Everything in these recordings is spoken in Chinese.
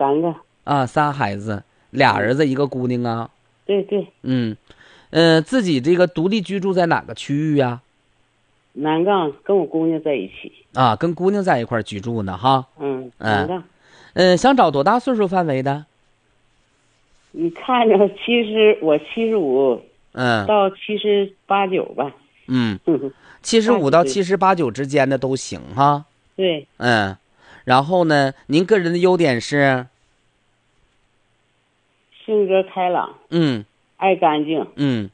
3个。 啊，3孩子，2儿子1个姑娘啊。 对对。 自己这个独立居住在哪个区域呀？ 南岗，跟我姑娘在一起。 啊，跟姑娘在一块儿居住呢哈。 南岗。 想找多大岁数范围的？ 你看着我75，到78、9吧。 75到78、9之间的都行哈。 对。 然后呢，您个人的优点是？ 性格开朗。爱干净。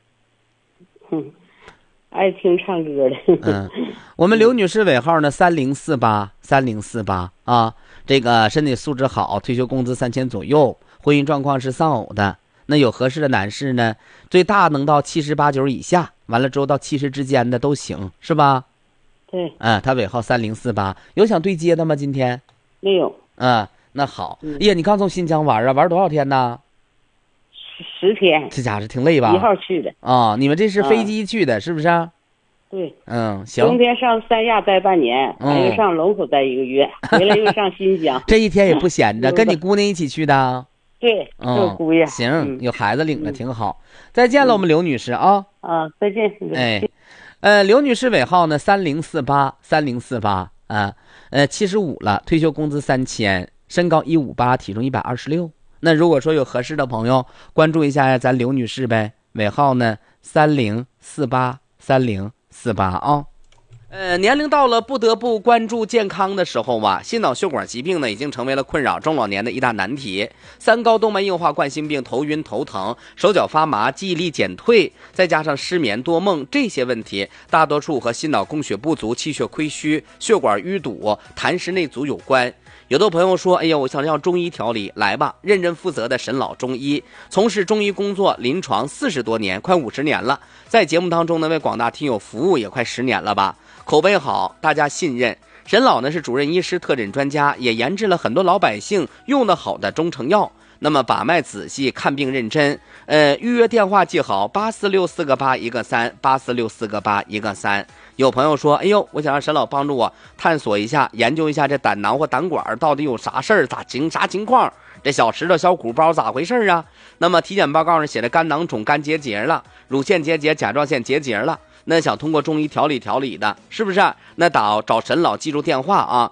爱听唱歌的。 我们刘女士尾号呢3048啊，这个身体素质好，退休工资3000左右，婚姻状况是丧偶的。那有合适的男士呢，最大能到78、9以下，完了之后到70之间的都行，是吧？ 对。 他尾号3048，有想对接的吗？今天没有。 那好。哎呀，你刚从新疆玩啊？玩多少天呢 ？10天。 这家伙挺累吧 ？1号去的。 你们这是飞机去的，是不是？ 对。 行。 冬天上三亚待半年，还又上龙口待1个月，回来又上新疆。 这一天也不闲着，跟你姑娘一起去的。 对。我姑爷。 行，有孩子领着挺好。再见了，我们刘女士啊。 再见。 刘女士尾号呢3048 75了，退休工资3000，身高158，体重126。那如果说有合适的朋友，关注一下咱刘女士呗，尾号呢3048啊。年龄到了不得不关注健康的时候啊，心脑血管疾病呢已经成为了困扰中老年的一大难题。3高动脉硬化、冠心病、头晕头疼、手脚发麻、记忆力减退，再加上失眠多梦，这些问题大多数和心脑供血不足、气血亏虚、血管淤堵、痰湿内阻有关。有的朋友说，哎呀，我想要中医调理，来吧，认真负责的沈老中医，从事中医工作临床40多年，快50年了，在节目当中呢为广大听友服务也快10年了吧，口碑好，大家信任。沈老呢是主任医师、特诊专家，也研制了很多老百姓用得好的中成药。那么把脉仔细，看病认真。预约电话记好84648113，84648113。有朋友说，哎呦，我想让沈老帮助我探索一下，研究一下这胆囊或胆管到底有啥事儿，啥情况？这小石头、小鼓包咋回事啊？那么体检报告上写着肝囊肿、肝结节了，乳腺结节、甲状腺结节了。那想通过中医调理的，是不是？那找沈老，记住电话啊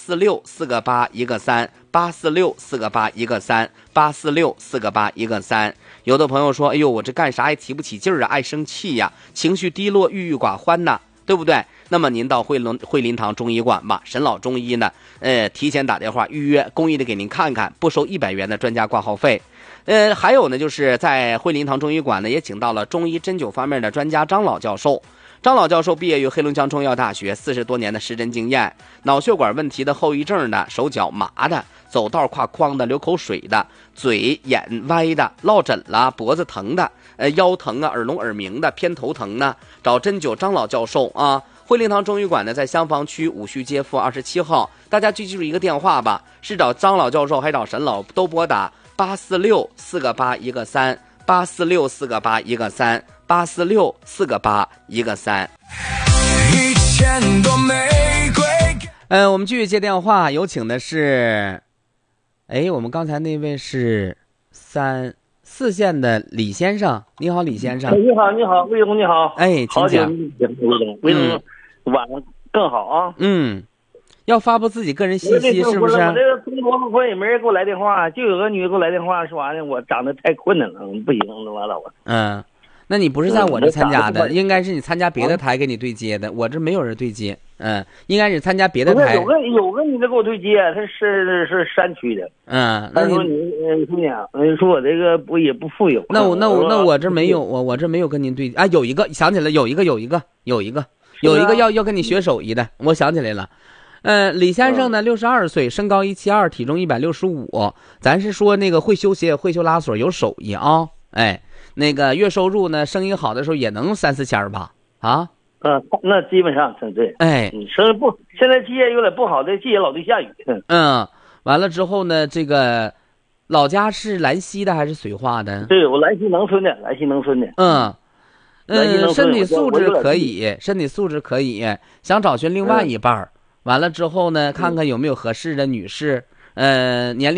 ，8464813，8464813，8464813。有的朋友说，哎呦，我这干啥也提不起劲儿啊，爱生气呀，情绪低落，郁郁寡欢呐，对不对？那么您到惠林堂中医馆吧，沈老中医呢，提前打电话预约，公益的给您看看，不收100元的专家挂号费。还有呢，就是在惠林堂中医馆呢，也请到了中医针灸方面的专家张老教授。张老教授毕业于黑龙江中医药大学，40多年的实诊经验，脑血管问题的后遗症的，手脚麻的，走道跨框的，流口水的，嘴眼歪的，落枕了，脖子疼的，腰疼啊，耳聋耳鸣的，偏头疼呢，找针灸张老教授啊。惠林堂中医馆呢，在香坊区五序街负27号，大家记住一个电话吧，是找张老教授还找沈老，都拨打8464813，8464813，8464813。我们继续接电话，有请的是，我们刚才那位是4线的李先生，你好，李先生。 你好，魏总你好。 请讲。 魏总，晚上更好啊。 要发布自己个人信息是不是？ 我这个中国会也没人给我来电话，就有个女的给我来电话，说完了我长得太困难了，不行，完了我。 那你不是在我这参加的，应该是你参加别的台给你对接的，我这没有人对接。应该是参加别的台。 有个女的给我对接，她是山区的。 那说你说我这个也不富有。 那我这没有，我这没有跟您对啊，有一个想起来，有一个要跟你学手艺的，我想起来了。李先生呢，62岁，身高172，体重165，咱是说那个会修鞋、会修拉锁，有手艺啊。那个月收入呢，生意好的时候也能3-4千吧？啊？ 那基本上对。生意不，现在季节有点不好，这季节老对下雨。 完了之后呢，这个老家是兰溪的还是绥化的？ 对，我兰溪农村的。 身体素质可以，想找寻另外一半。完了之后呢，看看有没有合适的女士，年龄